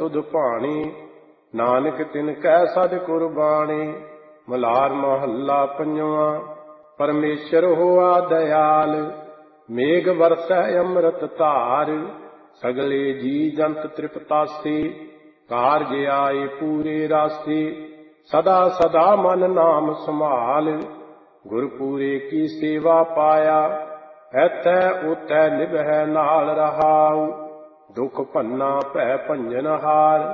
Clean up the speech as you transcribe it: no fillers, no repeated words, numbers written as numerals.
ਤੁਧ ਭਾਣੀ, ਨਾਨਕ ਤਿਨ ਕੈ ਸਦ ਕੁਰਬਾਣੀ। ਮਲਾਰ ਮਹੱਲਾ ਪੰਜਵਾਂ। ਪਰਮੇਸ਼ਰ ਹੋਆ ਦਇਆਲ, ਮੇਘ ਵਰਸੈ ਅੰਮ੍ਰਿਤ ਧਾਰ। ਸਗਲੇ ਜੀ ਜੰਤ ਤ੍ਰਿਪਤਾਸੀ, ਕਾਰਜ ਆਏ ਪੂਰੇ ਰਾਸੀ। ਸਦਾ ਸਦਾ ਮਨ ਨਾਮ ਸੰਭਾਲ, ਗੁਰਪੂਰੇ ਕੀ ਸੇਵਾ ਪਾਇਆ। ਐਥੈ ਓਥੈ ਨਿਭੈ ਨਾਲ ਰਹਾਉ, ਦੁਖ ਭੰਨਾ ਭੈ ਭੰਜਨ ਹਾਰ।